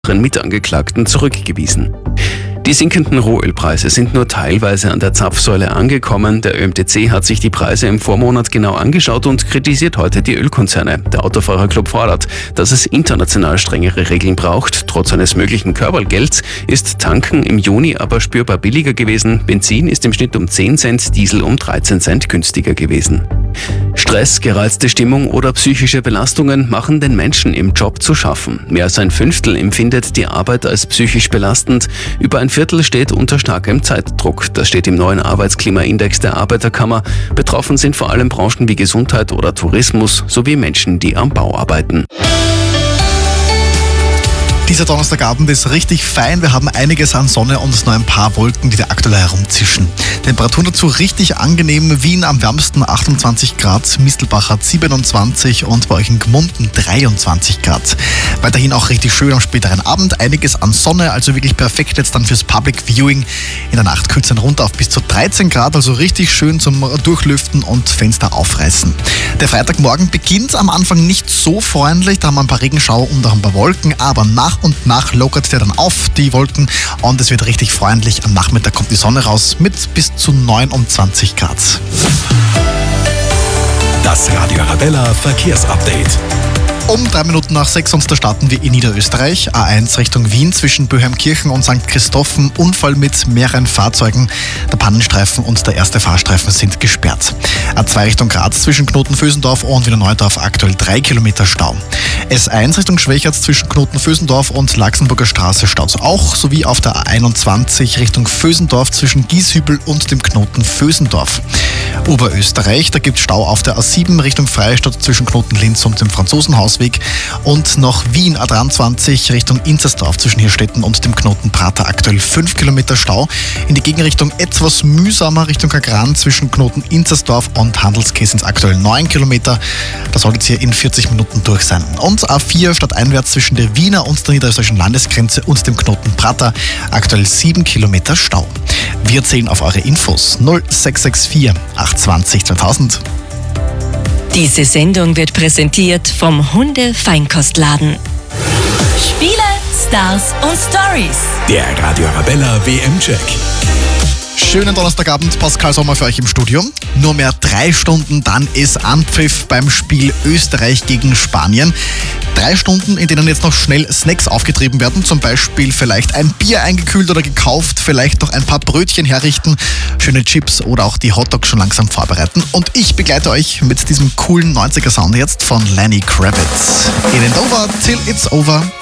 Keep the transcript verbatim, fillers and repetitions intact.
Mitangeklagten zurückgewiesen. Die sinkenden Rohölpreise sind nur teilweise an der Zapfsäule angekommen. Der Ö M T C hat sich die Preise im Vormonat genau angeschaut und kritisiert heute die Ölkonzerne. Der Autofahrerclub fordert, dass es international strengere Regeln braucht. Trotz eines möglichen Körpergelds ist Tanken im Juni aber spürbar billiger gewesen. Benzin ist im Schnitt um zehn Cent, Diesel um dreizehn Cent günstiger gewesen. Stress, gereizte Stimmung oder psychische Belastungen machen den Menschen im Job zu schaffen. Mehr als ein Fünftel empfindet die Arbeit als psychisch belastend. Über ein Viertel steht unter starkem Zeitdruck. Das steht im neuen Arbeitsklimaindex der Arbeiterkammer. Betroffen sind vor allem Branchen wie Gesundheit oder Tourismus sowie Menschen, die am Bau arbeiten. Dieser Donnerstagabend ist richtig fein. Wir haben einiges an Sonne und nur ein paar Wolken, die da aktuell herumzischen. Temperaturen dazu richtig angenehm. Wien am wärmsten achtundzwanzig Grad, Mistelbach hat siebenundzwanzig und bei euch in Gmunden dreiundzwanzig Grad. Weiterhin auch richtig schön am späteren Abend. Einiges an Sonne, also wirklich perfekt jetzt dann fürs Public Viewing. In der Nacht kühlt es dann runter auf bis zu dreizehn Grad, also richtig schön zum Durchlüften und Fenster aufreißen. Der Freitagmorgen beginnt am Anfang nicht so freundlich. Da haben wir ein paar Regenschauer und auch ein paar Wolken, aber nach und nach lockert der dann auf, die Wolken, und es wird richtig freundlich. Am Nachmittag kommt die Sonne raus mit bis zu neunundzwanzig Grad. Das Radio Arabella Verkehrsupdate. Um drei Minuten nach sechs und da starten wir in Niederösterreich. A eins Richtung Wien zwischen Böheimkirchen und Sankt Christophen. Unfall mit mehreren Fahrzeugen. Der Pannenstreifen und der erste Fahrstreifen sind gesperrt. A zwei Richtung Graz zwischen Knoten-Vösendorf und Wiener Neudorf aktuell drei Kilometer Stau. S eins Richtung Schwächert zwischen Knoten-Vösendorf und Laxenburger Straße staut auch, sowie auf der A einundzwanzig Richtung Vösendorf zwischen Gieshübel und dem Knoten Vösendorf. Oberösterreich, da gibt es Stau auf der A sieben Richtung Freistadt zwischen Knoten-Linz und dem Franzosenhausweg und noch Wien A dreiundzwanzig Richtung Inzersdorf zwischen Hirstetten und dem Knoten Prater aktuell fünf Kilometer Stau. In die Gegenrichtung etwas mühsamer Richtung Kagran zwischen Knoten Inzersdorf und Handelskäse sind aktuell neun Kilometer. Da soll jetzt hier in vierzig Minuten durch sein. Und A vier stadteinwärts zwischen der Wiener und der niederösterreichischen Landesgrenze und dem Knoten Prater aktuell sieben Kilometer Stau. Wir zählen auf eure Infos null sechs sechs vier acht zwanzig zweitausend. Diese Sendung wird präsentiert vom Hunde-Feinkostladen. Spiele, Stars und Stories. Der Radio Arabella W M-Check. Schönen Donnerstagabend, Pascal Sommer für euch im Studio. Nur mehr drei Stunden, dann ist Anpfiff beim Spiel Österreich gegen Spanien. Drei Stunden, in denen jetzt noch schnell Snacks aufgetrieben werden. Zum Beispiel vielleicht ein Bier eingekühlt oder gekauft, vielleicht noch ein paar Brötchen herrichten, schöne Chips oder auch die Hotdogs schon langsam vorbereiten. Und ich begleite euch mit diesem coolen neunziger Sound jetzt von Lenny Kravitz. It ain't over till it's over.